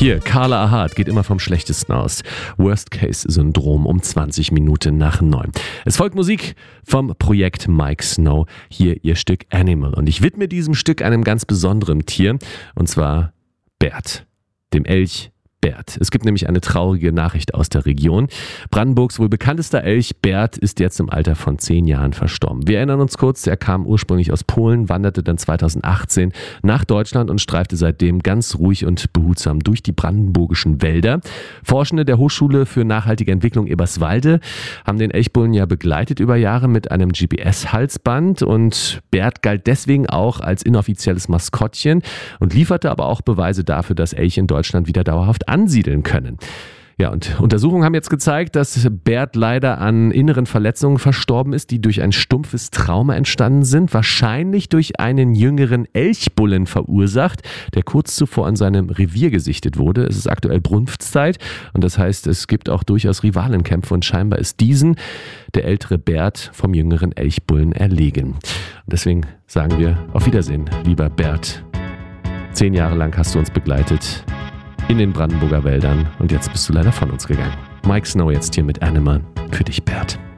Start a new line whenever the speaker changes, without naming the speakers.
Hier, Carla Ahad geht immer vom Schlechtesten aus. Worst-Case-Syndrom um 20 Minuten nach 9. Es folgt Musik vom Projekt Mike Snow. Hier ihr Stück Animal. Und ich widme diesem Stück einem ganz besonderen Tier. Und zwar Bert, dem Elch Bert. Es gibt nämlich eine traurige Nachricht aus der Region. Brandenburgs wohl bekanntester Elch Bert ist jetzt im Alter von 10 Jahren verstorben. Wir erinnern uns kurz, er kam ursprünglich aus Polen, wanderte dann 2018 nach Deutschland und streifte seitdem ganz ruhig und behutsam durch die brandenburgischen Wälder. Forschende der Hochschule für nachhaltige Entwicklung Eberswalde haben den Elchbullen ja begleitet über Jahre mit einem GPS-Halsband und Bert galt deswegen auch als inoffizielles Maskottchen und lieferte aber auch Beweise dafür, dass Elche in Deutschland wieder dauerhaft ansiedeln können. Ja, und Untersuchungen haben jetzt gezeigt, dass Bert leider an inneren Verletzungen verstorben ist, die durch ein stumpfes Trauma entstanden sind, wahrscheinlich durch einen jüngeren Elchbullen verursacht, der kurz zuvor in seinem Revier gesichtet wurde. Es ist aktuell Brunftzeit und das heißt, es gibt auch durchaus Rivalenkämpfe und scheinbar ist diesen, der ältere Bert, vom jüngeren Elchbullen erlegen. Und deswegen sagen wir auf Wiedersehen, lieber Bert. 10 Jahre lang hast du uns begleitet in den Brandenburger Wäldern und jetzt bist du leider von uns gegangen. Mike Snow jetzt hier mit Animal für dich, Bert.